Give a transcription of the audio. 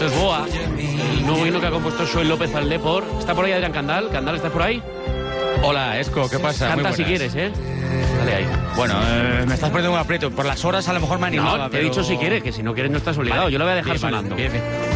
Esto es Boa, el nuevo himno que ha compuesto Xoel López al Depor. ¿Está por ahí Adrián Candal? ¿Candal, estás por ahí? Hola, Esco, ¿qué pasa? Canta Muy si buenas. quieres, Dale ahí. Bueno, me estás poniendo un aprieto. Por las horas a lo mejor me animaba. No, te he dicho si quieres, que si no quieres no estás obligado. Vale, Yo lo voy a dejar bien, vale, sonando. bien.